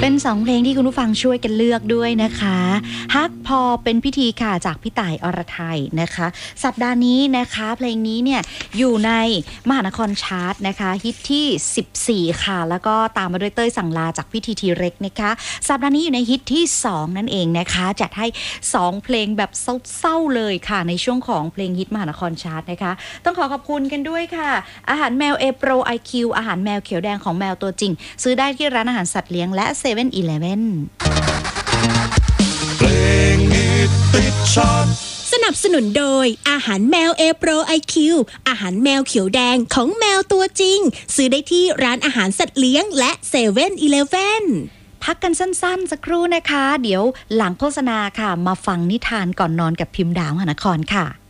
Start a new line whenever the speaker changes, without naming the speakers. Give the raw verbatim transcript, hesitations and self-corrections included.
เป็นสองเพลงที่คุณผู้ฟังช่วยกันเลือกด้วยนะคะฮักพอเป็นพิธีค่ะจากพี่ต่ายอรไทยนะคะสัปดาห์นี้นะคะเพลงนี้เนี่ยอยู่ในมหานครชาร์ตนะคะฮิตที่สิบสี่ค่ะแล้วก็ตามมาด้วยเต้ยสั่งลาจากพี่ทีทีเร็กนะคะสัปดาห์นี้อยู่ในฮิตที่สองนั่นเองนะคะจัดให้สองเพลงแบบเศร้าๆเลยค่ะในช่วงของเพลงฮิตมหานครชาร์ตนะคะต้องขอขอบคุณกันด้วยค่ะอาหารแมวเอโปรไอคิวอาหารแมวเขียวแดงของแมวตัวจริงซื้อได้ที่ร้านอาหารสัตว์เลี้ยงและเซเว่นอีเลฟเว่น
เพลงฮิตติดชาร์ต
สนับสนุนโดยอาหารแมวเอโปรไอคิวอาหารแมวเขียวแดงของแมวตัวจริงซื้อได้ที่ร้านอาหารสัตว์เลี้ยงและเซเว่นอีเลฟเว่น
พักกันสั้นๆสักครู่นะคะเดี๋ยวหลังโฆษณาค่ะมาฟังนิทานก่อนนอนกับพิมพ์ดาวมหานครค่ะ